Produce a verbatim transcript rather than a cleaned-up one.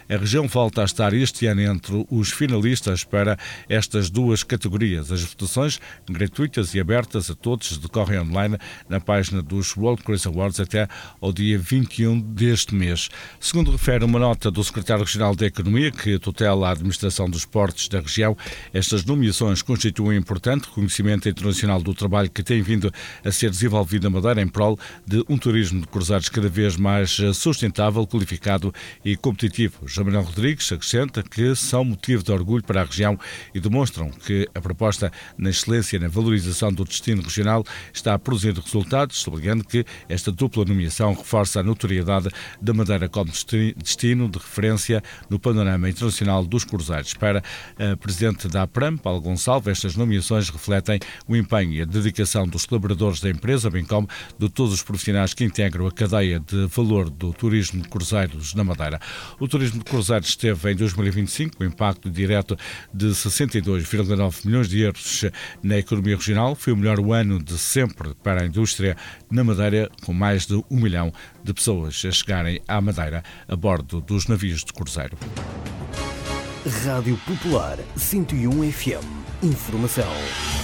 A região volta a estar este ano entre os finalistas para estas duas categorias. As votações, gratuitas e abertas a todos, decorrem online na página dos World Cruise Awards até ao dia vinte e um deste mês. Segundo refere uma nota do secretário regional da Economia, que tutela a administração dos portos da região, estas nomeações constituem um importante reconhecimento internacional do trabalho que tem vindo a ser desenvolvido na Madeira em prol de um turismo de cruzeiros cada vez mais sustentável, qualificado e competitivo. João Manuel Rodrigues acrescenta que são motivo de orgulho para a região e demonstram que a proposta na excelência e na valorização do destino regional está a produzir resultados, sublinhando que esta dupla nomeação reforça a notoriedade da Madeira como destino de referência no panorama internacional dos cruzeiros. Para a presidente da APRAM, Paulo Gonçalves, estas nomeações refletem o empenho e a dedicação dos colaboradores da empresa, bem como de todos os profissionais que integram a cadeia de valor do turismo de cruzeiros na Madeira. O turismo de cruzeiros teve em dois mil e vinte e cinco um impacto direto de sessenta e dois vírgula nove milhões de euros na economia regional. Foi o melhor ano de sempre para a indústria na Madeira, com mais de um milhão de pessoas a chegarem à Madeira a bordo dos navios de cruzeiro. Rádio Popular cento e um F M. Informação.